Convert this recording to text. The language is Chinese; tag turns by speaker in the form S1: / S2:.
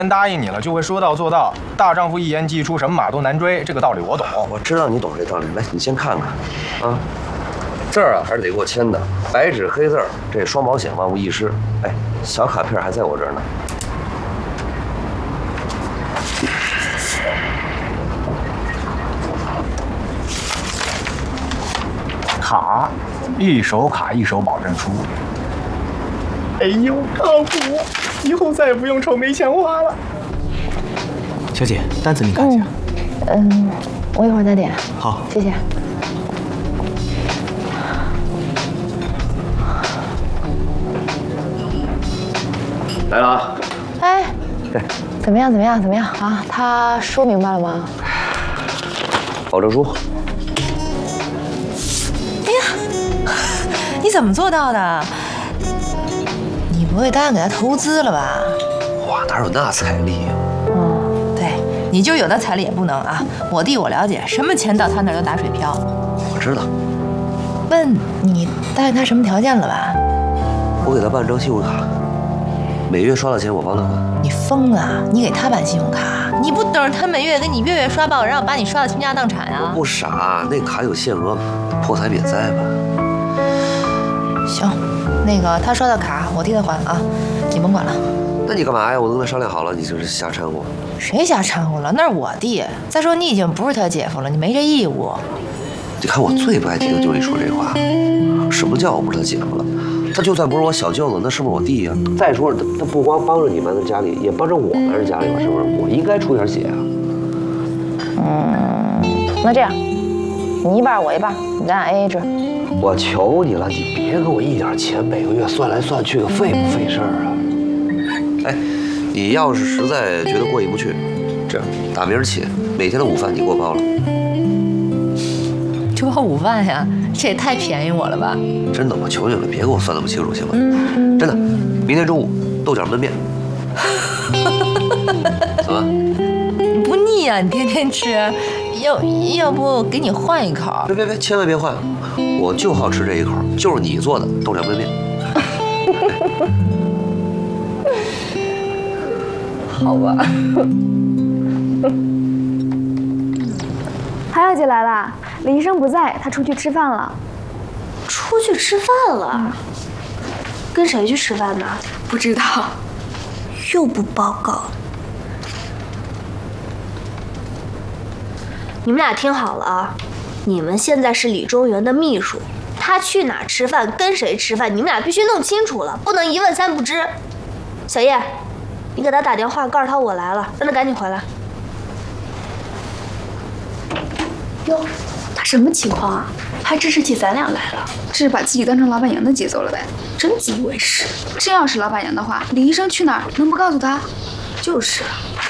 S1: 答应你了，就会说到做到。大丈夫一言既出，什么马都难追，这个道理我懂。
S2: 我知道你懂这道理，来，你先看看，啊，字儿啊还是得给我签的，白纸黑字儿，这双保险万无一失。哎，小卡片还在我这儿呢。
S1: 卡，一手卡一手保证书。哎呦，靠谱！以后再也不用愁没钱花了。
S3: 小姐，单子您看一下。
S4: 我一会儿再点。
S3: 好，
S4: 谢谢。
S2: 来了啊！
S4: 哎，怎么样啊？他说明白了吗？
S2: 保证书。
S5: 哎呀，你怎么做到的？你不会答应给他投资了吧？
S2: 哇，哪有那财力呀？
S5: 对，你就有那财力也不能啊！我弟我了解，什么钱到他那儿都打水漂。
S2: 我知道。
S5: 问你答应他什么条件了吧？
S2: 我给他办张信用卡，每月刷到钱我帮他还。
S5: 你疯了？你给他办信用卡？你不等着他每月给你月月刷爆，然后把你刷到倾家荡产啊？
S2: 我不傻，那卡有限额，破财免灾吧。
S5: 行，那个他刷的卡我替他还啊，你甭管了。
S2: 那你干嘛呀？我都跟他商量好了，你就是瞎掺和。
S5: 谁瞎掺和了？那是我弟。再说你已经不是他姐夫了，你没这义务。
S2: 你看我最不爱听的就是你说这话。什么叫我不是他姐夫了？他就算不是我小舅子，那是不是我弟呀？再说他不光帮着你们的家里，也帮着我们家里边，是不是？我应该出点血啊。
S4: 那这样，你一半我一半，咱俩 AA 制。
S2: 我求你了，你别给我一点钱，每个月算来算去的，费不费事儿啊？哎，你要是实在觉得过意不去，这样打明儿起，每天的午饭你给我包了。
S5: 就包午饭呀？这也太便宜我了吧！
S2: 真的，我求你了，别给我算那么清楚，行吗？真的，明天中午豆角焖面。怎么？
S5: 不腻啊？你天天吃，要不给你换一口？
S2: 别，千万别换，我就好吃这一口，就是你做的豆角焖面。
S4: 好吧。
S6: 韩小姐来了，李医生不在，他出去吃饭了。
S7: 出去吃饭了？跟谁去吃饭呢？
S6: 不知道。
S7: 又不报告。你们俩听好了啊，你们现在是李中原的秘书，他去哪吃饭，跟谁吃饭，你们俩必须弄清楚了，不能一问三不知。小叶，你给他打电话，告诉他我来了，让他赶紧回来。
S6: 哟，他什么情况啊？还支持起咱俩来了？这是把自己当成老板娘的节奏了呗？
S7: 真自以为是。
S6: 真要是老板娘的话，李医生去哪儿能不告诉他？
S7: 就是，